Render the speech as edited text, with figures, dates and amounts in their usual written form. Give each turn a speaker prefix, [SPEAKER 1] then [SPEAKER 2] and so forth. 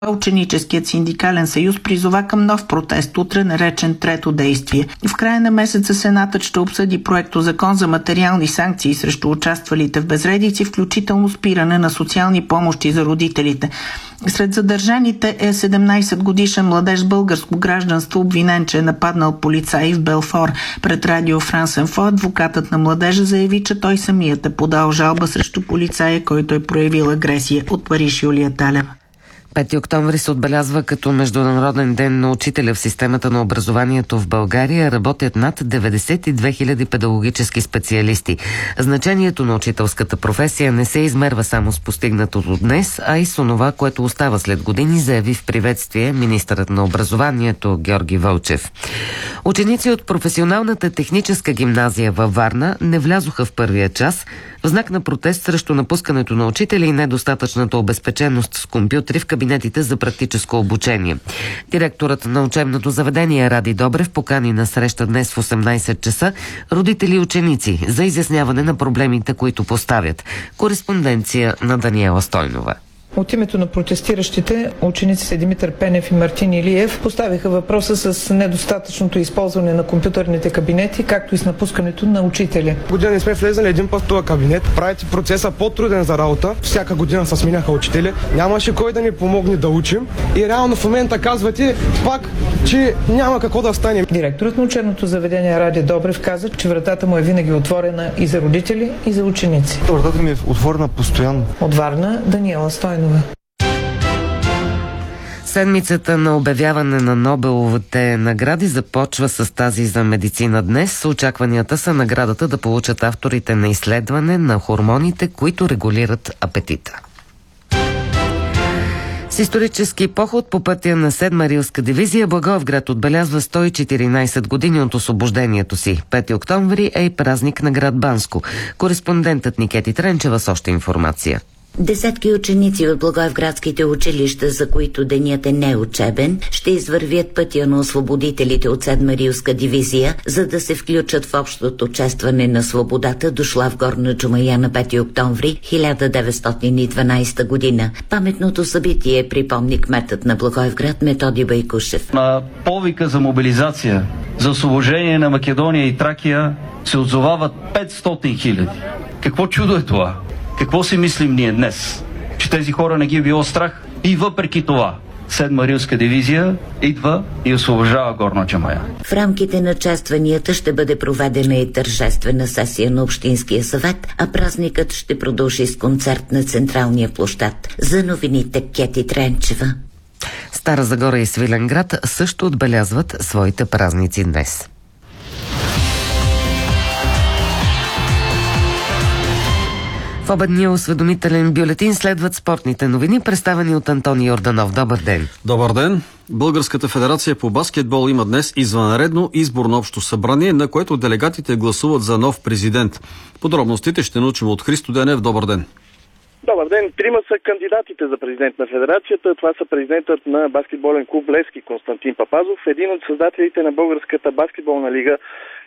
[SPEAKER 1] Ученическият синдикален съюз призова към нов протест, утре наречен Трето действие. В края на месеца Сенатът ще обсъди проекто закон за материални санкции срещу участвалите в безредици, включително спиране на социални помощи за родителите. Сред задържаните е 17-годишен младеж с българско гражданство, обвинен, че е нападнал полицаи в Белфор. Пред радио Франс Инфо адвокатът на младежа заяви, че той самият е подал жалба срещу полицая, който е проявил агресия. От Париж, Юлия Талева.
[SPEAKER 2] 5 октомври се отбелязва като Международен ден на учителя в системата на образованието в България. Работят над 92 000 педагогически специалисти. Значението на учителската професия не се измерва само с постигнатото днес, а и с онова, което остава след години, заяви в приветствие министърът на образованието Георги Вълчев. Ученици от професионалната техническа гимназия във Варна не влязоха в първия час в знак на протест срещу напускането на учители и недостатъчната обезпеченост с компютри в кабинетите за практическо обучение. Директорът на учебното заведение Ради Добрев покани на среща днес в 18 часа родители и ученици за изясняване на проблемите, които поставят. Кореспонденция на Даниела Стойнова.
[SPEAKER 3] От името на протестиращите, учениците Димитър Пенев и Мартин Илиев поставиха въпроса с недостатъчното използване на компютърните кабинети, както и с напускането на учители.
[SPEAKER 4] Година не сме влезали един път в този кабинет. Правите процеса по-труден за работа. Всяка година се сменяха учители. Нямаше кой да ни помогне да учим. И реално в момента казвате пак, че няма какво да стане.
[SPEAKER 3] Директорът на учебното заведение Ради Добрев каза, че вратата му е винаги отворена и за родители, и за ученици.
[SPEAKER 4] Вратата ми е отворена постоянно.
[SPEAKER 3] От Варна, Даниела Стойнова.
[SPEAKER 2] Седмицата на обявяване на Нобеловите награди започва с тази за медицина днес. Очакванията са наградата да получат авторите на изследване на хормоните, които регулират апетита. С исторически поход по пътя на 7-ма Рилска дивизия Благоевград отбелязва 114 години от освобождението си. 5 октомври е и празник на град Банско. Кореспондентът Никети Тренчева с още информация.
[SPEAKER 5] Десетки ученици от благоевградските училища, за които денят е неучебен, ще извървят пътя на освободителите от 7-ма Рилска дивизия, за да се включат в общото честване на свободата, дошла в Горна Джумая на 5 октомври 1912 година. Паметното събитие припомни кметът на Благоевград Методи Байкушев.
[SPEAKER 6] На повика за мобилизация за освобождение на Македония и Тракия се отзовават 500 000. Какво чудо е това? Какво си мислим ние днес? Че тези хора не ги е било страх? И въпреки това, 7-ма Рилска дивизия идва и освобождава Горна Джумая.
[SPEAKER 5] В рамките на честванията ще бъде проведена и тържествена сесия на Общинския съвет, а празникът ще продължи с концерт на Централния площад. За новините Кети Тренчева.
[SPEAKER 2] Стара Загора и Свиленград също отбелязват своите празници днес. В обедния осведомителен бюлетин следват спортните новини, представени от Антони Йорданов. Добър ден!
[SPEAKER 7] Добър ден! Българската федерация по баскетбол има днес извънредно изборно общо събрание, на което делегатите гласуват за нов президент. Подробностите ще научим от Христо Денев. Добър ден!
[SPEAKER 8] Добър ден! Трима са кандидатите за президент на федерацията. Това са президентът на баскетболен клуб Левски Константин Папазов, един от създателите на Българската баскетболна лига